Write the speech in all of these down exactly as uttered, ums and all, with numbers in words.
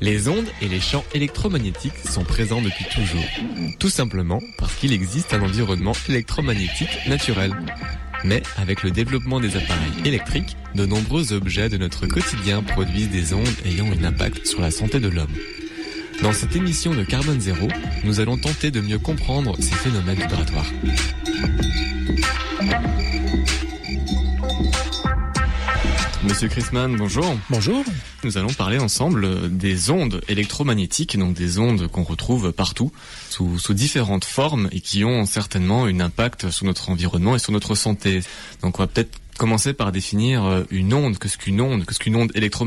Les ondes et les champs électromagnétiques sont présents depuis toujours, tout simplement parce qu'il existe un environnement électromagnétique naturel. Mais avec le développement des appareils électriques, de nombreux objets de notre quotidien produisent des ondes ayant un impact sur la santé de l'homme. Dans cette émission de Carbone Zéro, nous allons tenter de mieux comprendre ces phénomènes vibratoires. Monsieur Chrisman, bonjour. Bonjour. Nous allons parler ensemble des ondes électromagnétiques, donc des ondes qu'on retrouve partout, sous, sous différentes formes et qui ont certainement un impact sur notre environnement et sur notre santé. Donc on va peut-être commencer par définir une onde. Qu'est-ce qu'une onde ? Qu'est-ce qu'une onde électromagnétique ?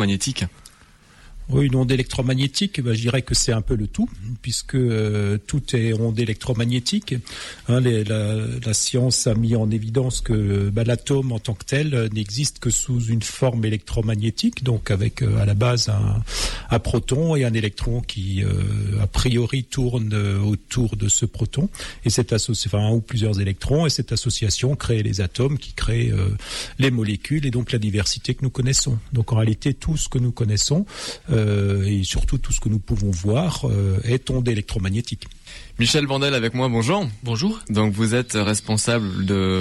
Oui, une onde électromagnétique, ben, je dirais que c'est un peu le tout, puisque euh, tout est onde électromagnétique. Hein, les, la, la science a mis en évidence que ben, l'atome en tant que tel euh, n'existe que sous une forme électromagnétique, donc avec euh, à la base un, un proton et un électron qui euh, a priori tourne euh, autour de ce proton, et cette associ- enfin un ou plusieurs électrons, et cette association crée les atomes qui créent euh, les molécules et donc la diversité que nous connaissons. Donc en réalité, tout ce que nous connaissons euh, Euh, et surtout tout ce que nous pouvons voir euh, est onde électromagnétique. Michel Bandel avec moi, bonjour. Bonjour. Donc vous êtes responsable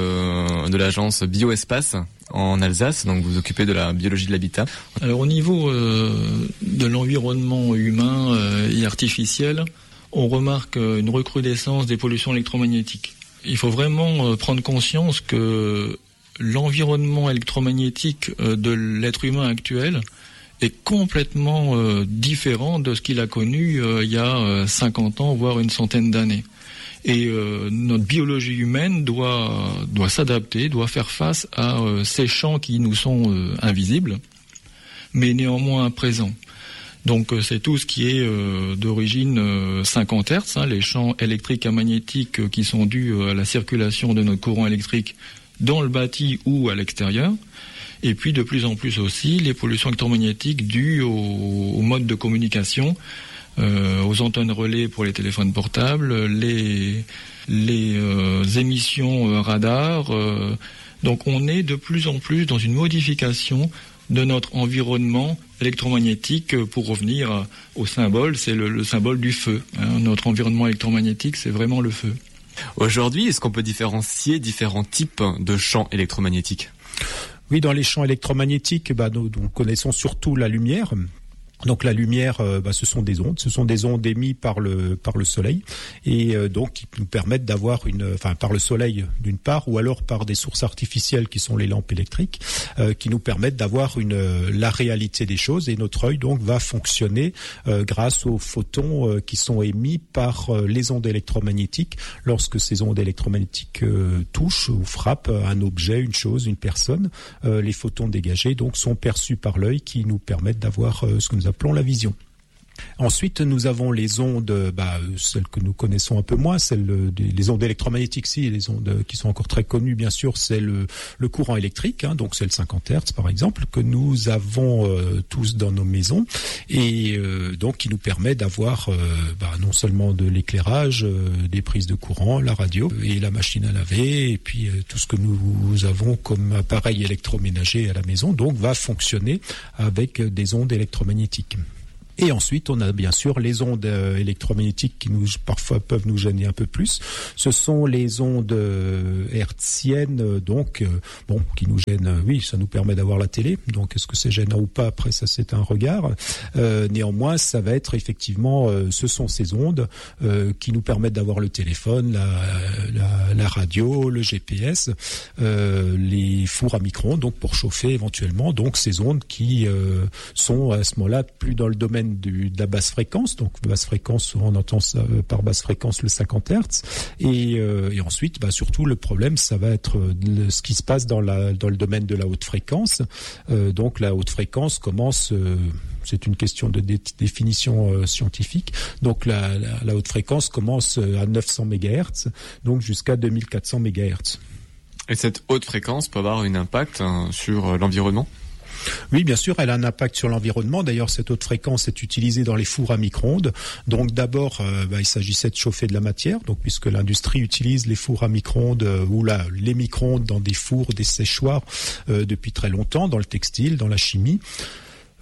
de, de l'agence Bioespace en Alsace, donc vous vous occupez de la biologie de l'habitat. Alors au niveau euh, de l'environnement humain euh, et artificiel, on remarque euh, une recrudescence des pollutions électromagnétiques. Il faut vraiment euh, prendre conscience que l'environnement électromagnétique euh, de l'être humain actuel est complètement euh, différent de ce qu'il a connu euh, il y a euh, cinquante ans, voire une centaine d'années. Et euh, notre biologie humaine doit doit s'adapter, doit faire face à euh, ces champs qui nous sont euh, invisibles, mais néanmoins présents. Donc euh, c'est tout ce qui est euh, d'origine euh, cinquante hertz, hein, les champs électriques et magnétiques euh, qui sont dus euh, à la circulation de notre courant électrique dans le bâti ou à l'extérieur. Et puis de plus en plus aussi les pollutions électromagnétiques dues au, au mode de communication, euh, aux antennes relais pour les téléphones portables, les, les euh, émissions euh, radar. Euh, donc on est de plus en plus dans une modification de notre environnement électromagnétique. Pour revenir au symbole, c'est le, le symbole du feu. Hein. Notre environnement électromagnétique, c'est vraiment le feu. Aujourd'hui, est-ce qu'on peut différencier différents types de champs électromagnétiques ? Oui, dans les champs électromagnétiques, bah, nous, nous connaissons surtout la lumière. Donc la lumière, euh, bah, ce sont des ondes, ce sont des ondes émises par le par le soleil et euh, donc qui nous permettent d'avoir une, enfin par le soleil d'une part, ou alors par des sources artificielles qui sont les lampes électriques, euh, qui nous permettent d'avoir une euh, la réalité des choses, et notre œil donc va fonctionner euh, grâce aux photons euh, qui sont émis par euh, les ondes électromagnétiques lorsque ces ondes électromagnétiques euh, touchent ou frappent un objet, une chose, une personne. Euh, les photons dégagés donc sont perçus par l'œil, qui nous permettent d'avoir euh, ce que nous appelons la vision. Ensuite, nous avons les ondes, bah, celles que nous connaissons un peu moins, celles des les ondes électromagnétiques, si, les ondes qui sont encore très connues, bien sûr, c'est le, le courant électrique, hein, donc c'est le cinquante hertz, par exemple, que nous avons euh, tous dans nos maisons, et euh, donc qui nous permet d'avoir euh, bah, non seulement de l'éclairage, euh, des prises de courant, la radio et la machine à laver, et puis euh, tout ce que nous avons comme appareil électroménager à la maison, donc va fonctionner avec des ondes électromagnétiques. Et ensuite, on a bien sûr les ondes euh, électromagnétiques qui nous parfois peuvent nous gêner un peu plus. Ce sont les ondes euh, hertziennes, euh, donc euh, bon, qui nous gênent. Euh, oui, ça nous permet d'avoir la télé. Donc, est-ce que c'est gênant ou pas ? Après, ça c'est un regard. Euh, néanmoins, ça va être effectivement, euh, ce sont ces ondes euh, qui nous permettent d'avoir le téléphone, la, la, la radio, le G P S, euh, les fours à micro-ondes, donc pour chauffer éventuellement. Donc, ces ondes qui euh, sont à ce moment-là plus dans le domaine Du, de la basse fréquence, donc basse fréquence, on entend ça euh, par basse fréquence le cinquante hertz, et, euh, et ensuite, bah, surtout le problème, ça va être le, ce qui se passe dans, la, dans le domaine de la haute fréquence. Euh, donc la haute fréquence commence, euh, c'est une question de dé- définition euh, scientifique, donc la, la, la haute fréquence commence à neuf cents mégahertz, donc jusqu'à deux mille quatre cents mégahertz. Et cette haute fréquence peut avoir un impact hein, sur l'environnement ? Oui, bien sûr, elle a un impact sur l'environnement. D'ailleurs, cette haute fréquence est utilisée dans les fours à micro-ondes. Donc d'abord, euh, bah, il s'agissait de chauffer de la matière, donc puisque l'industrie utilise les fours à micro-ondes euh, ou là, les micro-ondes dans des fours, des séchoirs euh, depuis très longtemps, dans le textile, dans la chimie.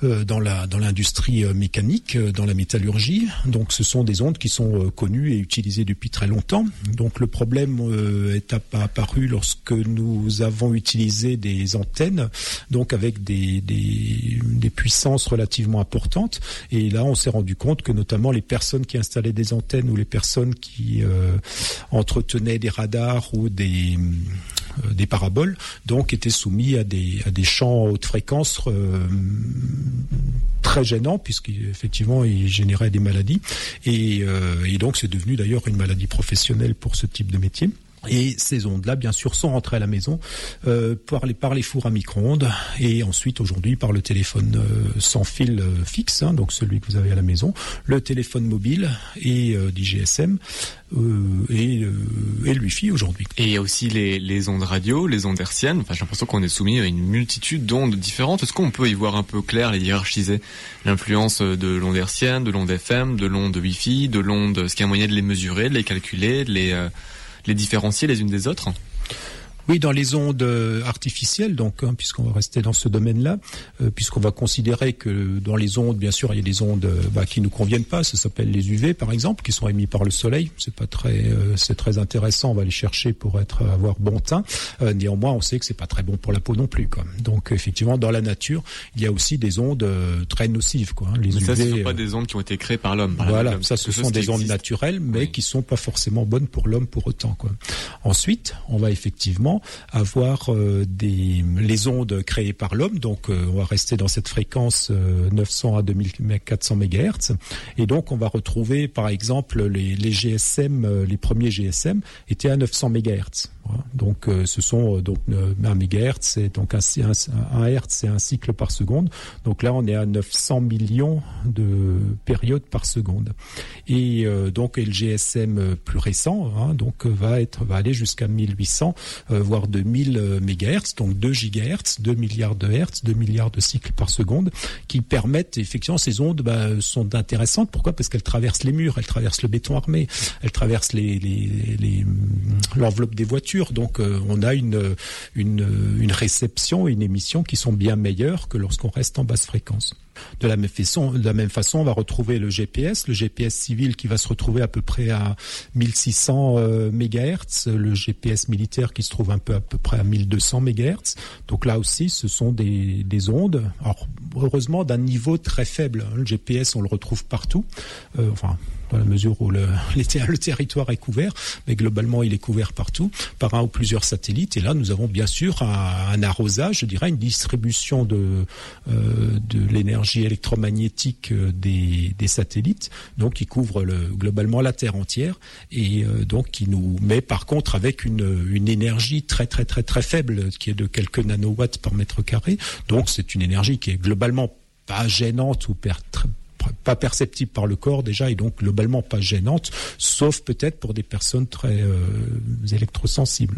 euh, dans la dans l'industrie euh, mécanique, euh, dans la métallurgie. Donc ce sont des ondes qui sont euh, connues et utilisées depuis très longtemps. Donc le problème euh, est apparu lorsque nous avons utilisé des antennes, donc avec des, des des puissances relativement importantes. Et là, on s'est rendu compte que notamment les personnes qui installaient des antennes ou les personnes qui euh, entretenaient des radars ou des euh, des paraboles, donc étaient soumis à des à des champs à haute fréquence euh, très gênants, puisqu'effectivement ils généraient des maladies. Et, euh, et donc c'est devenu d'ailleurs une maladie professionnelle pour ce type de métier. Et ces ondes-là, bien sûr, sont rentrées à la maison euh, par, les, par les fours à micro-ondes et ensuite, aujourd'hui, par le téléphone euh, sans fil euh, fixe, hein, donc celui que vous avez à la maison, le téléphone mobile et euh, du G S M euh, et, euh, et le Wi-Fi aujourd'hui. Et il y a aussi les, les ondes radio, les ondes hertziennes. Enfin, j'ai l'impression qu'on est soumis à une multitude d'ondes différentes. Est-ce qu'on peut y voir un peu clair, les hiérarchiser? L'influence de l'onde hertzienne, de l'onde F M, de l'onde Wi-Fi, de l'onde... Est-ce qu'il y a moyen de les mesurer, de les calculer, de les... Euh... les différencier les unes des autres? Oui, dans les ondes artificielles, donc, hein, puisqu'on va rester dans ce domaine-là, euh, puisqu'on va considérer que dans les ondes, bien sûr, il y a des ondes euh, bah, qui nous conviennent pas. Ça s'appelle les U V, par exemple, qui sont émis par le soleil. C'est pas très, euh, c'est très intéressant. On va les chercher pour être avoir bon teint. Euh, néanmoins, on sait que c'est pas très bon pour la peau non plus, quoi. Donc, effectivement, dans la nature, il y a aussi des ondes euh, très nocives, quoi. Hein. Les mais ça, U V, ce ne sont pas euh, des ondes qui ont été créées par l'homme. Par voilà, l'homme. ça, ce sont des ondes naturelles, mais oui, qui sont pas forcément bonnes pour l'homme pour autant, quoi. Ensuite, on va effectivement avoir euh, des les ondes créées par l'homme, donc euh, on va rester dans cette fréquence euh, neuf cents à deux mille quatre cents mégahertz, et donc on va retrouver par exemple les, les G S M, euh, les premiers G S M étaient à neuf cents mégahertz. Voilà. Donc euh, ce sont euh, donc euh, un mégahertz, c'est donc un, un, un hertz, c'est un cycle par seconde. Donc là on est à neuf cents millions de périodes par seconde. Et euh, donc et le G S M plus récent, hein, donc va être va aller jusqu'à mille huit cents euh, voire deux mille mégahertz, donc deux gigahertz, deux milliards de hertz, deux milliards de cycles par seconde, qui permettent effectivement, ces ondes bah, sont intéressantes. Pourquoi? Parce qu'elles traversent les murs, elles traversent le béton armé, elles traversent les, les, les, l'enveloppe des voitures. Donc euh, on a une, une, une réception et une émission qui sont bien meilleures que lorsqu'on reste en basse fréquence. De la même façon, de la même façon, on va retrouver le G P S, le G P S civil qui va se retrouver à peu près à mille six cents euh, mégahertz, le G P S militaire qui se trouve un peu à peu près à mille deux cents mégahertz. Donc là aussi, ce sont des, des ondes, alors heureusement d'un niveau très faible. Le G P S, on le retrouve partout, euh, enfin dans la mesure où le, le territoire est couvert, mais globalement il est couvert partout par un ou plusieurs satellites. Et là, nous avons bien sûr un, un arrosage, je dirais, une distribution de, euh, de l'énergie électromagnétique des, des satellites, donc qui couvre le, globalement la Terre entière, et euh, donc qui nous met par contre avec une, une énergie très très très très faible, qui est de quelques nanowatts par mètre carré. Donc c'est une énergie qui est globalement pas gênante ou per, très, pas perceptible par le corps déjà, et donc globalement pas gênante, sauf peut-être pour des personnes très euh, électrosensibles.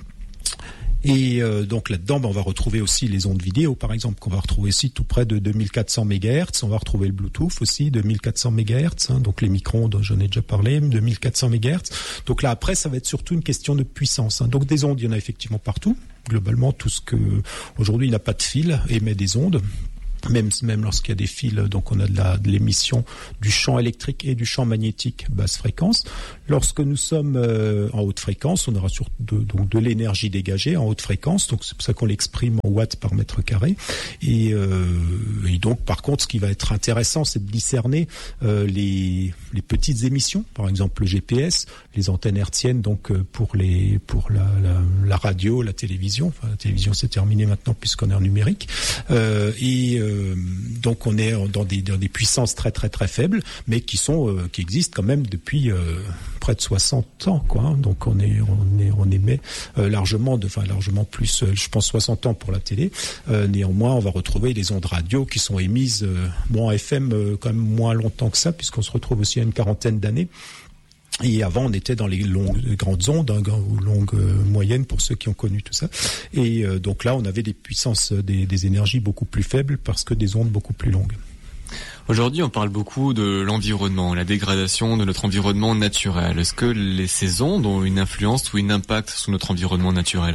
Et euh, donc là-dedans, ben, on va retrouver aussi les ondes vidéo, par exemple, qu'on va retrouver aussi tout près de deux mille quatre cents mégahertz. On va retrouver le Bluetooth aussi, deux mille quatre cents mégahertz. Hein, donc les micro-ondes, j'en ai déjà parlé, deux mille quatre cents mégahertz. Donc là, après, ça va être surtout une question de puissance. Hein. Donc des ondes, il y en a effectivement partout. Globalement, tout ce que aujourd'hui n'a pas de fil émet des ondes. Même, même lorsqu'il y a des fils, donc on a de, la, de l'émission du champ électrique et du champ magnétique basse fréquence. Lorsque nous sommes euh, en haute fréquence, on aura surtout de, donc de l'énergie dégagée en haute fréquence, donc c'est pour ça qu'on l'exprime en watts par mètre carré. Et, euh, et donc, par contre, ce qui va être intéressant, c'est de discerner euh, les, les petites émissions, par exemple le G P S, les antennes hertziennes, donc pour les pour la, la, la radio, la télévision. Enfin, la télévision c'est terminé maintenant puisqu'on est en numérique. Euh, et euh, donc on est dans des, dans des puissances très très très faibles, mais qui sont euh, qui existent quand même depuis euh, près de soixante ans, quoi. Hein. Donc on est on est on émet euh, largement de, enfin largement plus, euh, je pense soixante ans pour la télé. Euh, néanmoins, on va retrouver les ondes radio qui sont émises euh, bon en F M euh, quand même moins longtemps que ça, puisqu'on se retrouve aussi à une quarantaine d'années. Et avant, on était dans les longues, les grandes ondes, hein, ou longues euh, moyennes pour ceux qui ont connu tout ça. Et euh, donc là, on avait des puissances, des, des énergies beaucoup plus faibles parce que des ondes beaucoup plus longues. Aujourd'hui, on parle beaucoup de l'environnement, la dégradation de notre environnement naturel. Est-ce que les, ces ondes ont une influence ou un impact sur notre environnement naturel ?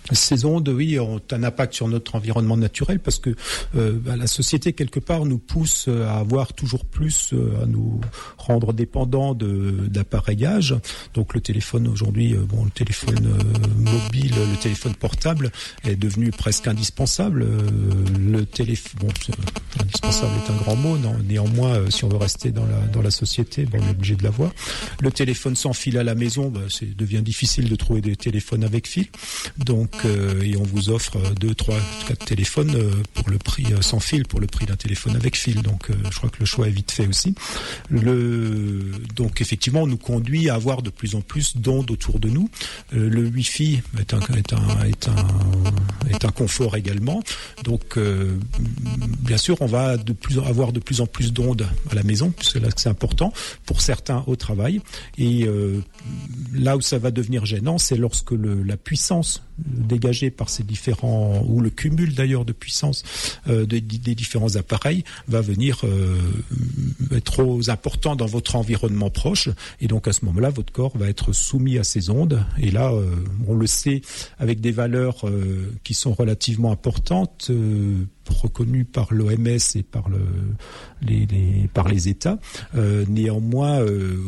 Ces ondes, oui, ont un impact sur notre environnement naturel parce que euh, bah, la société, quelque part, nous pousse à avoir toujours plus, euh, à nous rendre dépendants de, d'appareillage. Donc le téléphone aujourd'hui, euh, bon, le téléphone euh, mobile, le téléphone portable est devenu presque indispensable. Euh, le téléphone, bon, indispensable est un grand mot, non, néanmoins, euh, si on veut rester dans la, dans la société, bon, on est obligé de l'avoir. Le téléphone sans fil à la maison, bah, c'est devient difficile de trouver des téléphones avec fil. Donc Euh, et on vous offre deux, trois, quatre téléphones euh, pour le prix euh, sans fil, pour le prix d'un téléphone avec fil. Donc, euh, je crois que le choix est vite fait aussi. Le, donc, effectivement, on nous conduit à avoir de plus en plus d'ondes autour de nous. Euh, le Wi-Fi est un, est un, est un, est un confort également. Donc, euh, bien sûr, on va de plus, avoir de plus en plus d'ondes à la maison, puisque là, c'est important pour certains au travail. Et euh, là où ça va devenir gênant, c'est lorsque le, la puissance dégagé par ces différents, ou le cumul d'ailleurs de puissance euh, des, des différents appareils va venir euh, être trop important dans votre environnement proche, et donc à ce moment-là votre corps va être soumis à ces ondes, et là euh, on le sait avec des valeurs euh, qui sont relativement importantes, euh, reconnues par l'O M S et par, le, les, les, par les États. Euh, néanmoins euh,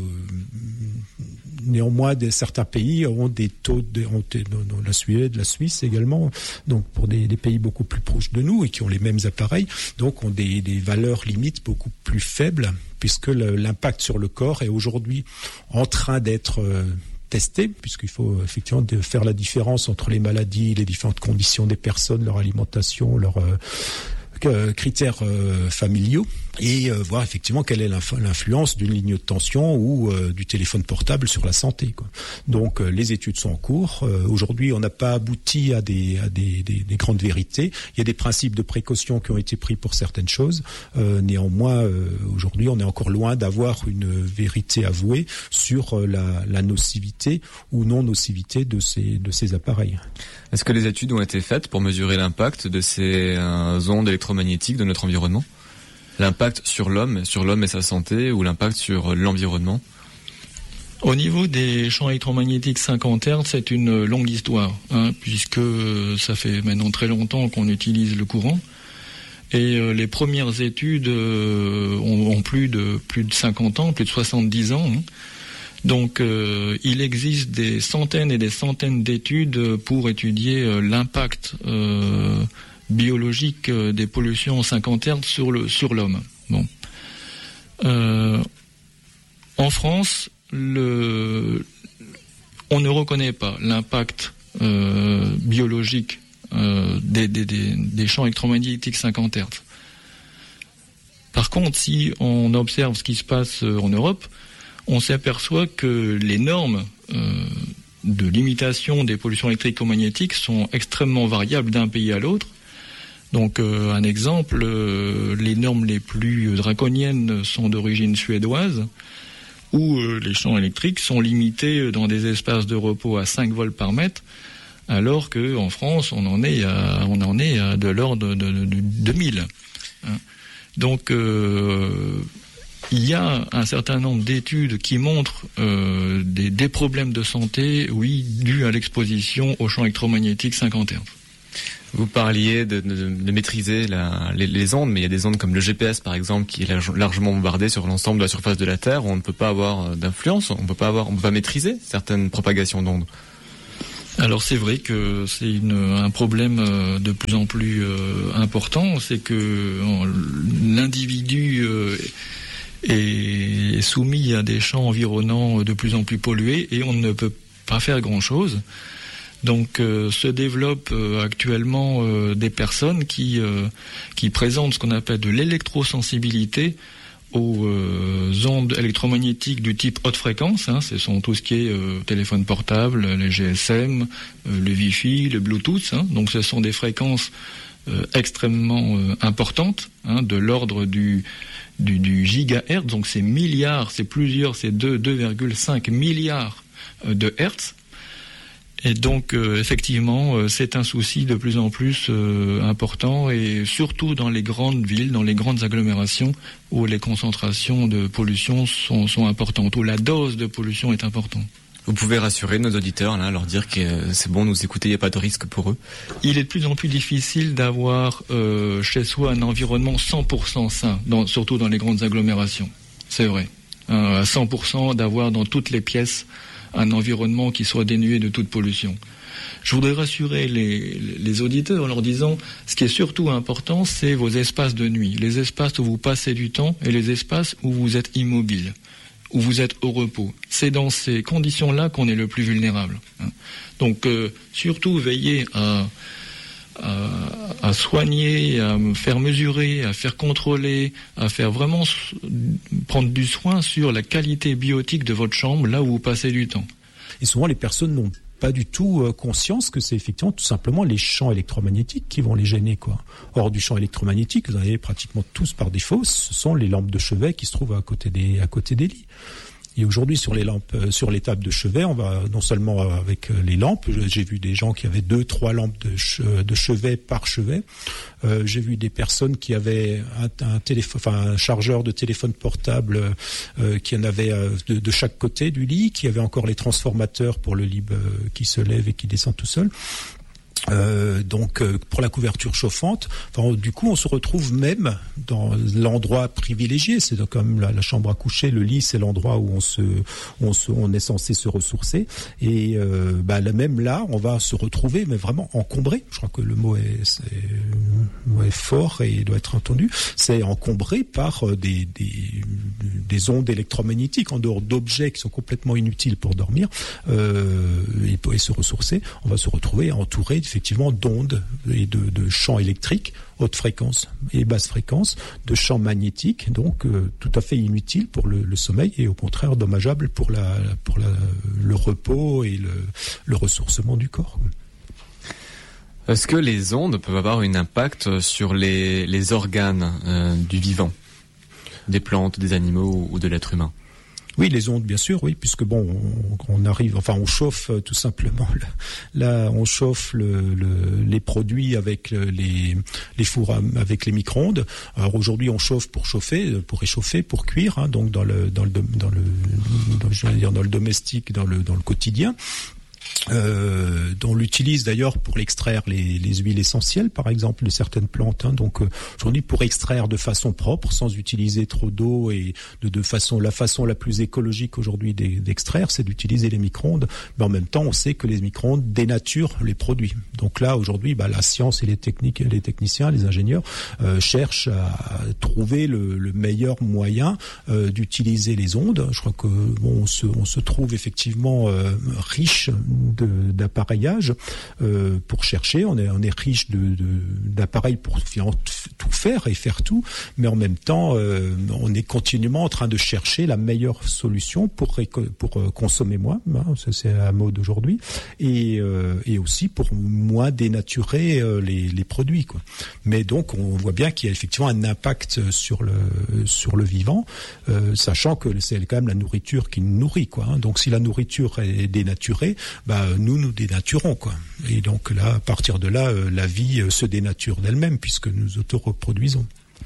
Néanmoins, des, certains pays ont des taux, de, ont, ont, la Suède, la Suisse également, donc pour des, des pays beaucoup plus proches de nous et qui ont les mêmes appareils, donc ont des, des valeurs limites beaucoup plus faibles, puisque le, l'impact sur le corps est aujourd'hui en train d'être euh, testé, puisqu'il faut effectivement de faire la différence entre les maladies, les différentes conditions des personnes, leur alimentation, leur euh, critères euh, familiaux, et euh, voir effectivement quelle est l'influence d'une ligne de tension ou euh, du téléphone portable sur la santé, quoi. Donc euh, les études sont en cours. Euh, aujourd'hui, on n'a pas abouti à, des, à des, des, des grandes vérités. Il y a des principes de précaution qui ont été pris pour certaines choses. Euh, néanmoins, euh, aujourd'hui, on est encore loin d'avoir une vérité avouée sur euh, la, la nocivité ou non-nocivité de ces, de ces appareils. Est-ce que les études ont été faites pour mesurer l'impact de ces euh, ondes électromagnétiques de notre environnement ? L'impact sur l'homme, sur l'homme et sa santé, ou l'impact sur l'environnement ? Au niveau des champs électromagnétiques cinquante hertz, c'est une longue histoire, hein, puisque ça fait maintenant très longtemps qu'on utilise le courant. Et euh, les premières études euh, ont, ont plus de plus de cinquante ans, plus de soixante-dix ans. Hein. Donc euh, il existe des centaines et des centaines d'études pour étudier euh, l'impact euh, biologique euh, des pollutions cinquante hertz sur le sur l'homme. Bon. Euh, en France, le on ne reconnaît pas l'impact euh, biologique euh, des, des, des, des champs électromagnétiques cinquante hertz. Par contre, si on observe ce qui se passe en Europe, on s'aperçoit que les normes euh, de limitation des pollutions électromagnétiques sont extrêmement variables d'un pays à l'autre. Donc euh, un exemple, euh, les normes les plus draconiennes sont d'origine suédoise, où euh, les champs électriques sont limités dans des espaces de repos à cinq volts par mètre, alors qu'en France, on en est à, on en est à de l'ordre de, de, de, de mille. Hein. Donc euh, il y a un certain nombre d'études qui montrent euh, des, des problèmes de santé, oui, dus à l'exposition aux champs électromagnétiques cinquante hertz. Vous parliez de, de, de maîtriser la, les, les ondes, mais il y a des ondes comme le G P S par exemple qui est largement bombardé sur l'ensemble de la surface de la Terre, où on ne peut pas avoir d'influence, on ne peut pas avoir, on peut pas maîtriser certaines propagations d'ondes. Alors c'est vrai que c'est une, un problème de plus en plus euh, important, c'est que l'individu euh, est soumis à des champs environnants de plus en plus pollués et on ne peut pas faire grand-chose. Donc euh, se développent euh, actuellement euh, des personnes qui euh, qui présentent ce qu'on appelle de l'électrosensibilité aux euh, ondes électromagnétiques du type haute fréquence, hein, ce sont tout ce qui est euh, téléphone portable, les G S M, euh, le Wi-Fi, le Bluetooth, hein, donc ce sont des fréquences euh, extrêmement euh, importantes, hein, de l'ordre du, du, du gigahertz, donc c'est milliards, c'est plusieurs, c'est deux virgule cinq milliards euh, de hertz. Et donc, euh, effectivement, euh, c'est un souci de plus en plus euh, important, et surtout dans les grandes villes, dans les grandes agglomérations, où les concentrations de pollution sont, sont importantes, où la dose de pollution est importante. Vous pouvez rassurer nos auditeurs, là, leur dire que c'est bon, nous écouter, il n'y a pas de risque pour eux. Il est de plus en plus difficile d'avoir euh, chez soi un environnement cent pour cent sain, dans, surtout dans les grandes agglomérations. C'est vrai. Euh, à cent pour cent d'avoir dans toutes les pièces un environnement qui soit dénué de toute pollution. Je voudrais rassurer les, les auditeurs en leur disant, ce qui est surtout important, c'est vos espaces de nuit, les espaces où vous passez du temps et les espaces où vous êtes immobile, où vous êtes au repos. C'est dans ces conditions-là qu'on est le plus vulnérable. Donc, euh, surtout, veillez à, à, à soigner, à faire mesurer, à faire contrôler, à faire vraiment prendre du soin sur la qualité biotique de votre chambre, là où vous passez du temps. Et souvent, les personnes n'ont pas du tout euh, conscience que c'est effectivement tout simplement les champs électromagnétiques qui vont les gêner, quoi. Hors du champ électromagnétique, vous en avez pratiquement tous par défaut, ce sont les lampes de chevet qui se trouvent à côté des, à côté des lits. Et aujourd'hui, sur les lampes, euh, sur les tables de chevet, on va non seulement avec euh, les lampes, j'ai vu des gens qui avaient deux, trois lampes de, che, de chevet par chevet. Euh, j'ai vu des personnes qui avaient un, un téléphone, enfin un chargeur de téléphone portable euh, qui en avait euh, de, de chaque côté du lit, qui avait encore les transformateurs pour le lit euh, qui se lève et qui descend tout seul. Euh, donc euh, pour la couverture chauffante, enfin, du coup on se retrouve même dans l'endroit privilégié, c'est quand même la, la chambre à coucher, le lit c'est l'endroit où on se, on, se, on est censé se ressourcer, et euh, bah, là, même là on va se retrouver mais vraiment encombré, je crois que le mot est, c'est, euh, est fort et doit être entendu, c'est encombré par euh, des, des, des ondes électromagnétiques en dehors d'objets qui sont complètement inutiles pour dormir euh, et pour et se ressourcer, on va se retrouver entouré effectivement d'ondes et de, de champs électriques, haute fréquence et basse fréquence, de champs magnétiques, donc euh, tout à fait inutiles pour le, le sommeil et au contraire dommageables pour, la, pour la, le repos et le, le ressourcement du corps. Est-ce que les ondes peuvent avoir un impact sur les, les organes euh, du vivant, des plantes, des animaux ou de l'être humain ? Oui, les ondes, bien sûr, oui, puisque bon, on, on arrive, enfin, on chauffe euh, tout simplement. Là, on chauffe le, le, les produits avec le, les, les fours à, avec les micro-ondes. Alors aujourd'hui, on chauffe pour chauffer, pour réchauffer, pour cuire, hein, donc dans le, dans le, dans le, dans, je vais dire dans le domestique, dans le, dans le quotidien. Euh, on l'utilise d'ailleurs pour extraire les, les huiles essentielles, par exemple, de certaines plantes. Hein. Donc euh, aujourd'hui, pour extraire de façon propre, sans utiliser trop d'eau et de, de façon, la façon la plus écologique aujourd'hui d'extraire, c'est d'utiliser les micro-ondes. Mais en même temps, on sait que les micro-ondes dénaturent les produits. Donc là, aujourd'hui, bah, la science et les techniques, les techniciens, les ingénieurs euh, cherchent à trouver le, le meilleur moyen euh, d'utiliser les ondes. Je crois que bon, on se, on se trouve effectivement euh, riche De, d'appareillage euh, pour chercher, on est, on est riche de, de, d'appareils pour tout faire et faire tout, mais en même temps euh, on est continuellement en train de chercher la meilleure solution pour, réco- pour euh, consommer moins, hein, ça c'est la mode aujourd'hui, et, euh, et aussi pour moins dénaturer euh, les, les produits, quoi. Mais donc on voit bien qu'il y a effectivement un impact sur le, sur le vivant, euh, sachant que c'est quand même la nourriture qui nous nourrit, quoi, hein. Donc si la nourriture est dénaturée, bah, nous nous dénaturons, quoi. Et donc là, à partir de là, euh, la vie euh, se dénature d'elle-même puisque nous auto-reproduisons.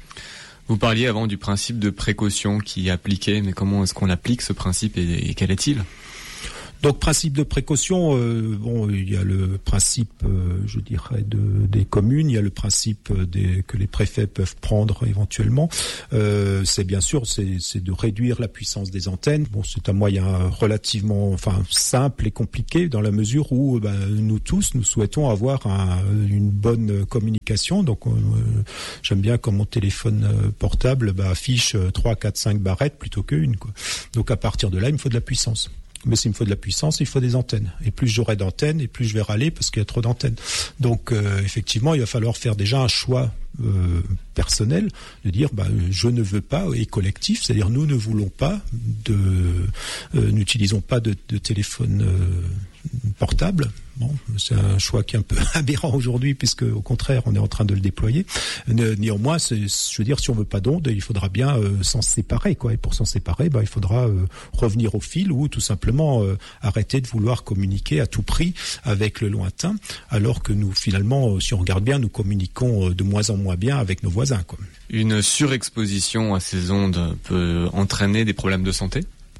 Vous parliez avant du principe de précaution qui est appliqué, mais comment est-ce qu'on applique ce principe et, et quel est-il ? Donc principe de précaution, euh, bon, il y a le principe, euh, je dirais, de, des communes, il y a le principe des, que les préfets peuvent prendre éventuellement. Euh, c'est bien sûr, c'est, c'est de réduire la puissance des antennes. Bon, c'est un moyen relativement, enfin, simple et compliqué dans la mesure où, ben, nous tous, nous souhaitons avoir un, une bonne communication. Donc, euh, j'aime bien quand mon téléphone portable ben, affiche trois, quatre, cinq barrettes plutôt qu'une, quoi. Donc, à partir de là, il me faut de la puissance. Mais s'il me faut de la puissance, il faut des antennes. Et plus j'aurai d'antennes, et plus je vais râler parce qu'il y a trop d'antennes. Donc, euh, effectivement, il va falloir faire déjà un choix euh, personnel de dire, bah, je ne veux pas, et collectif, c'est-à-dire nous ne voulons pas de, euh, n'utilisons pas de, de téléphone euh, portable. Bon, c'est un choix qui est un peu aberrant aujourd'hui, puisque au contraire, on est en train de le déployer. Néanmoins, c'est, je veux dire, si on veut pas d'onde, il faudra bien euh, s'en séparer, quoi. Et pour s'en séparer, bah, il faudra euh, revenir au fil ou tout simplement euh, arrêter de vouloir communiquer à tout prix avec le lointain, alors que nous, finalement, si on regarde bien, nous communiquons de moins en moins bien avec nos voisins, quoi. Une surexposition à ces ondes peut entraîner des problèmes de santé ?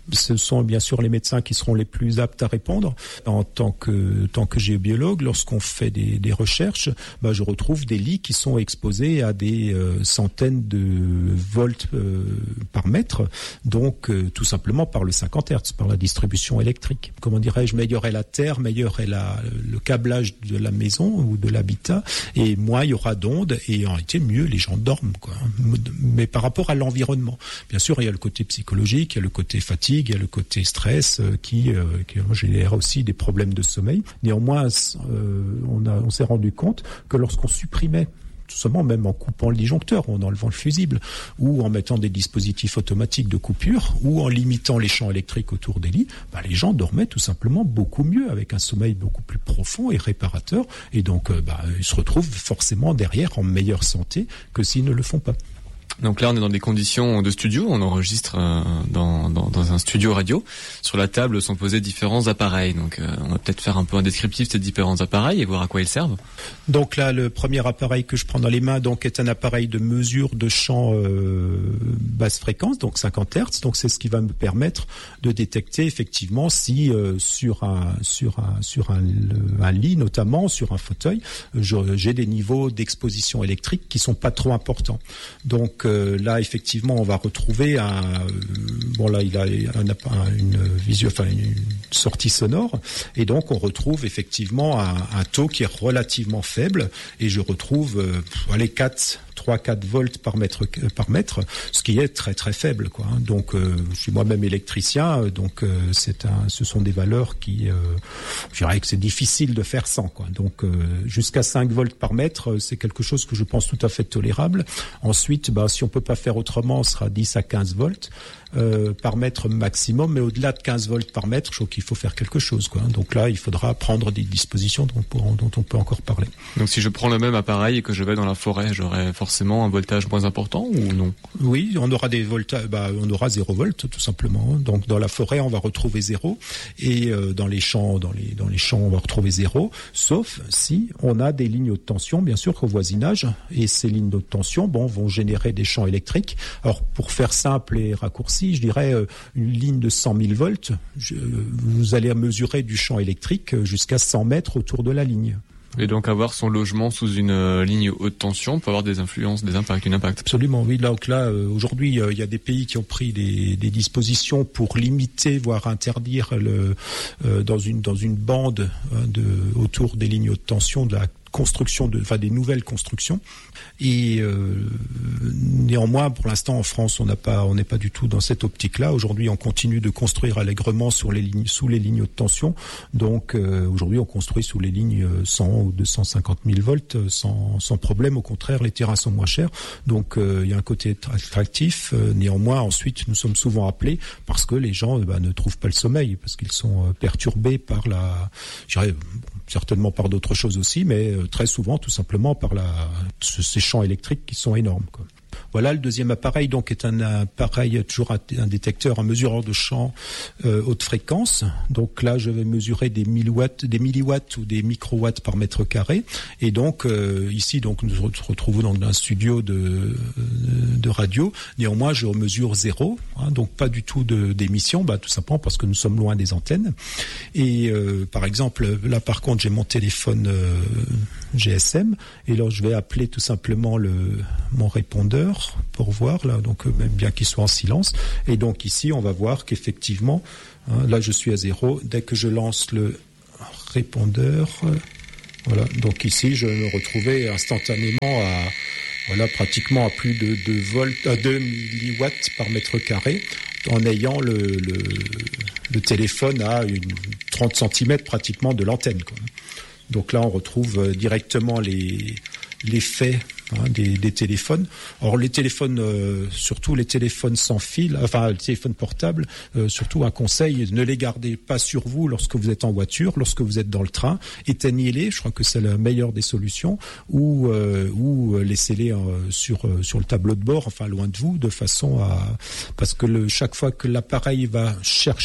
Ce sont bien sûr les médecins qui seront les plus aptes à répondre. En tant que, tant que géobiologue, lorsqu'on fait des, des recherches, bah, je retrouve des lits qui sont exposés à des euh, centaines de volts euh, par mètre, donc euh, tout simplement par le cinquante hertz, par la distribution électrique. Comment dirais-je, meilleure est la terre, meilleur est la, le câblage de la maison ou de l'habitat, et moins il y aura d'ondes, et en réalité mieux les gens dorment, quoi. Mais par rapport à l'environnement, bien sûr il y a le côté psychologique, il y a le côté fatigue, il y a le côté stress euh, qui, euh, qui génère aussi des problèmes de sommeil. Néanmoins, euh, on, a, on s'est rendu compte que lorsqu'on supprimait, tout simplement même en coupant le disjoncteur, ou en enlevant le fusible, ou en mettant des dispositifs automatiques de coupure, ou en limitant les champs électriques autour des lits, bah, les gens dormaient tout simplement beaucoup mieux, avec un sommeil beaucoup plus profond et réparateur, et donc euh, bah, ils se retrouvent forcément derrière en meilleure santé que s'ils ne le font pas. Donc là, on est dans des conditions de studio, on enregistre euh, dans, dans, dans un studio radio. Sur la table sont posés différents appareils. Donc euh, on va peut-être faire un peu un descriptif de ces différents appareils et voir à quoi ils servent. Donc là, le premier appareil que je prends dans les mains donc est un appareil de mesure de champ euh, basse fréquence, donc cinquante hertz. Donc c'est ce qui va me permettre de détecter effectivement si euh, sur un sur un sur un, le, un lit notamment, sur un fauteuil, je, j'ai des niveaux d'exposition électrique qui sont pas trop importants. Donc Euh, là, effectivement, on va retrouver un. Euh, bon, là, il a un, un, une visio, enfin une sortie sonore, et donc on retrouve effectivement un, un taux qui est relativement faible, et je retrouve euh, les quatre. trois à quatre volts par mètre par mètre, ce qui est très très faible, quoi. Donc euh, je suis moi-même électricien, donc euh, c'est un, ce sont des valeurs qui, euh, je dirais que c'est difficile de faire sans, quoi. Donc euh, jusqu'à cinq volts par mètre, c'est quelque chose que je pense tout à fait tolérable. Ensuite, bah, si on peut pas faire autrement, ce sera dix à quinze volts. Euh, par mètre maximum, mais au-delà de quinze volts par mètre, je trouve qu'il faut faire quelque chose, quoi. Donc là, il faudra prendre des dispositions dont, dont on peut encore parler. Donc si je prends le même appareil et que je vais dans la forêt, j'aurai forcément un voltage moins important ou non ? Oui, on aura des voltages, bah, on aura zéro volt tout simplement. Donc dans la forêt, on va retrouver zéro, et euh, dans les champs, dans les dans les champs, on va retrouver zéro, sauf si on a des lignes haute tension, bien sûr, au voisinage, et ces lignes haute tension, bon, vont générer des champs électriques. Alors pour faire simple et raccourci, je dirais euh, une ligne de cent mille volts, je, vous allez mesurer du champ électrique jusqu'à cent mètres autour de la ligne. Et donc avoir son logement sous une euh, ligne haute tension peut avoir des influences, des impacts, une impact. Absolument, oui. Là, donc là, euh, aujourd'hui, euh, il y a des pays qui ont pris des, des dispositions pour limiter, voire interdire le euh, dans une dans une bande euh, de autour des lignes haute tension de la construction de, enfin des nouvelles constructions. Et euh, néanmoins, pour l'instant, en France, on n'a pas, on n'est pas du tout dans cette optique-là. Aujourd'hui, on continue de construire allègrement sur les lignes, sous les lignes haute tension. Donc, euh, aujourd'hui, on construit sous les lignes cent ou deux cent cinquante mille volts sans, sans problème. Au contraire, les terrains sont moins chers. Donc, euh, il y a un côté attractif. Euh, néanmoins, ensuite, nous sommes souvent appelés parce que les gens bah, ne trouvent pas le sommeil, parce qu'ils sont euh, perturbés par la, je dirais, bon, certainement par d'autres choses aussi, mais euh, très souvent, tout simplement par la, ces champs électriques qui sont énormes, quoi. Voilà, le deuxième appareil donc est un appareil, toujours un détecteur, un mesureur de champ euh, haute fréquence. Donc là, je vais mesurer des milliwatts, des milliwatts ou des microwatts par mètre carré. Et donc euh, ici, donc nous nous retrouvons dans un studio de, de radio. Néanmoins, je mesure zéro, hein, donc pas du tout de, d'émission, bah, tout simplement parce que nous sommes loin des antennes. Et euh, par exemple, là par contre, j'ai mon téléphone euh, G S M, et là je vais appeler tout simplement le mon répondeur pour voir, là, donc même bien qu'il soit en silence. Et donc ici, on va voir qu'effectivement, hein, là je suis à zéro. Dès que je lance le répondeur, euh, voilà. Donc ici, je me retrouvais instantanément à, voilà, pratiquement à plus de deux volts, à deux milliwatts par mètre carré, en ayant le, le, le téléphone à une trente centimètres pratiquement de l'antenne, quoi. Donc là, on retrouve directement les l'effet hein, des, des téléphones. Or, les téléphones, euh, surtout les téléphones sans fil, enfin les téléphones portables, euh, surtout un conseil, ne les gardez pas sur vous lorsque vous êtes en voiture, lorsque vous êtes dans le train. Éteignez-les, je crois que c'est la meilleure des solutions, ou euh, ou laissez-les euh, sur euh, sur le tableau de bord, enfin loin de vous, de façon à, parce que le, chaque fois que l'appareil va chercher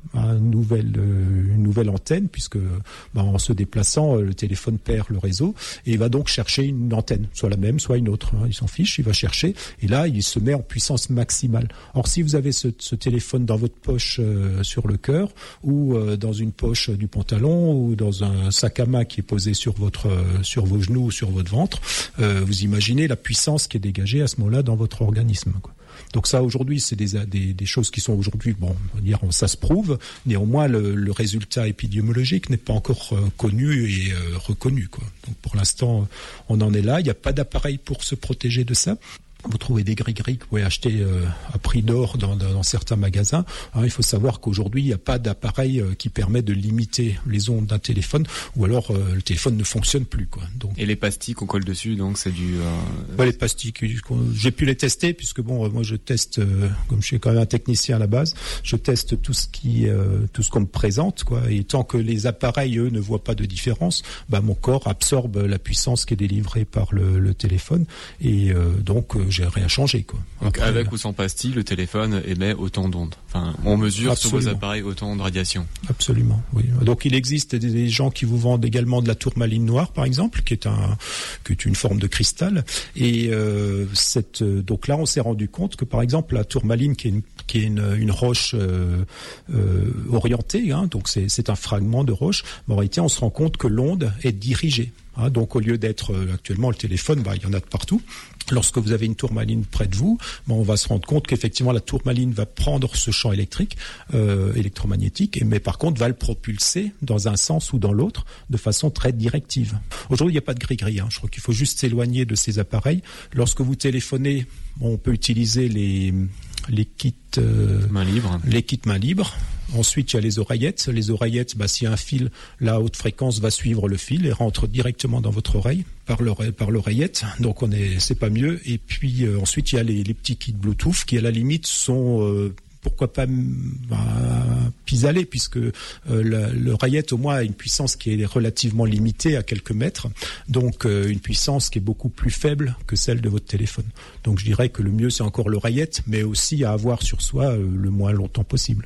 un nouvel, euh, une nouvelle antenne, puisque bah, en se déplaçant, le téléphone perd le réseau et il va donc chercher une antenne, soit la même, soit une autre. Hein, il s'en fiche, il va chercher et là, il se met en puissance maximale. Or, si vous avez ce, ce téléphone dans votre poche euh, sur le cœur ou euh, dans une poche du pantalon ou dans un sac à main qui est posé sur votre, euh, sur vos genoux ou sur votre ventre, euh, vous imaginez la puissance qui est dégagée à ce moment-là dans votre organisme, quoi. Donc ça, aujourd'hui, c'est des, des, des choses qui sont aujourd'hui, bon, on va dire, ça se prouve. Néanmoins, le, le résultat épidémiologique n'est pas encore euh, connu et euh, reconnu, quoi. Donc pour l'instant, on en est là. Il n'y a pas d'appareil pour se protéger de ça. Vous trouvez des gris-gris que vous pouvez acheter euh, à prix d'or dans, dans, dans certains magasins. Hein, il faut savoir qu'aujourd'hui, il n'y a pas d'appareil euh, qui permet de limiter les ondes d'un téléphone, ou alors euh, le téléphone ne fonctionne plus, quoi. Donc, et les pastilles qu'on colle dessus, donc c'est du... Euh... Ouais, les pastilles, j'ai pu les tester, puisque bon, moi je teste, euh, comme je suis quand même un technicien à la base, je teste tout ce qui, euh, tout ce qu'on me présente, quoi. Et tant que les appareils, eux, ne voient pas de différence, bah mon corps absorbe la puissance qui est délivrée par le, le téléphone, et euh, donc euh, j'ai rien changé, quoi. Donc Après, avec ou sans pastille, le téléphone émet autant d'ondes. Enfin, on mesure Absolument. Sur vos appareils autant de radiation. Absolument, oui. Donc il existe des, des gens qui vous vendent également de la tourmaline noire, par exemple, qui est un, qui est une forme de cristal. Et euh, cette, donc là, on s'est rendu compte que, par exemple, la tourmaline, qui est une, qui est une, une roche euh, euh, orientée, hein, donc c'est, c'est un fragment de roche. Mais en réalité, on se rend compte que l'onde est dirigée. Hein, donc au lieu d'être euh, actuellement le téléphone, bah, il y en a de partout. Lorsque vous avez une tourmaline près de vous, bah, on va se rendre compte qu'effectivement la tourmaline va prendre ce champ électrique, euh, électromagnétique, et, mais par contre va le propulser dans un sens ou dans l'autre de façon très directive. Aujourd'hui, il n'y a pas de gris-gris. Hein. Je crois qu'il faut juste s'éloigner de ces appareils. Lorsque vous téléphonez, bon, on peut utiliser les les kits euh, main libre. Les kits main libre. Ensuite, il y a les oreillettes. Les oreillettes, bah, s'il y a un fil, la haute fréquence va suivre le fil et rentre directement dans votre oreille par l'oreille, par l'oreillette. Donc, on est, c'est pas mieux. Et puis, euh, ensuite, il y a les, les petits kits Bluetooth qui, à la limite, sont, euh, pourquoi pas, bah, pis-aller, puisque euh, la, l'oreillette, au moins, a une puissance qui est relativement limitée à quelques mètres. Donc, euh, une puissance qui est beaucoup plus faible que celle de votre téléphone. Donc, je dirais que le mieux, c'est encore l'oreillette, mais aussi à avoir sur soi euh, le moins longtemps possible.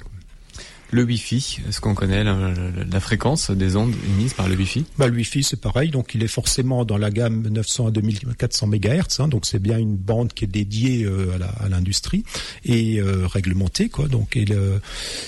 Le Wi-Fi, est-ce qu'on connaît la, la, la fréquence des ondes émises par le Wi-Fi ? Bah, le Wi-Fi, c'est pareil. Donc, il est forcément dans la gamme neuf cents à deux mille quatre cents mégahertz. Hein, donc, c'est bien une bande qui est dédiée euh, à, la, à l'industrie et euh, réglementée, quoi. Donc, et, le,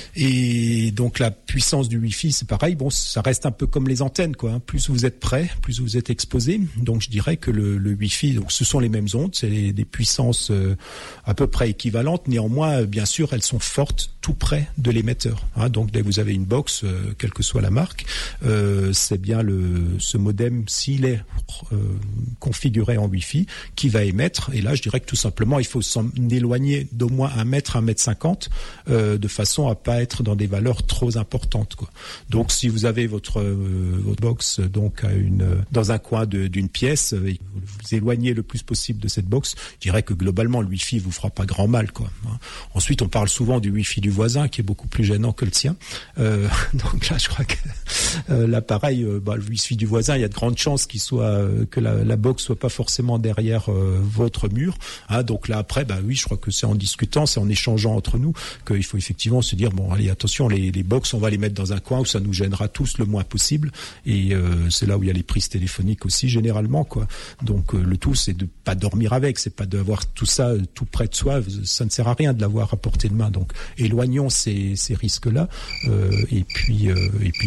et donc, la puissance du Wi-Fi, c'est pareil. Bon, ça reste un peu comme les antennes, quoi. Hein. Plus vous êtes près, plus vous êtes exposé. Donc, je dirais que le, le Wi-Fi, donc, ce sont les mêmes ondes. C'est des, des puissances euh, à peu près équivalentes. Néanmoins, bien sûr, elles sont fortes tout près de l'émetteur. Hein, donc dès que vous avez une box, euh, quelle que soit la marque, euh, c'est bien le ce modem, s'il est euh, configuré en Wi-Fi, qui va émettre. Et là, je dirais que tout simplement, il faut s'en éloigner d'au moins un mètre, un mètre cinquante, euh, de façon à pas être dans des valeurs trop importantes, quoi. Donc, si vous avez votre euh, votre box donc à une dans un coin de, d'une pièce, euh, vous vous éloignez le plus possible de cette box. Je dirais que globalement, le Wi-Fi vous fera pas grand mal, quoi. Hein. Ensuite, on parle souvent du Wi-Fi du voisin, qui est beaucoup plus gênant que le tien. Euh, donc là, je crois que euh, l'appareil, euh, bah, le Wi-Fi du voisin, il y a de grandes chances qu'il soit euh, que la, la box soit pas forcément derrière euh, votre mur. Hein, donc là, après, bah oui, je crois que c'est en discutant, c'est en échangeant entre nous qu'il faut effectivement se dire bon, allez, attention, les, les box, on va les mettre dans un coin où ça nous gênera tous le moins possible. Et euh, c'est là où il y a les prises téléphoniques aussi généralement, quoi. Donc euh, le tout, c'est de pas dormir avec, c'est pas d'avoir tout ça euh, tout près de soi. Ça ne sert à rien de l'avoir à portée de main. Donc éloignons ces, ces risques-là. Euh, et puis, euh, et puis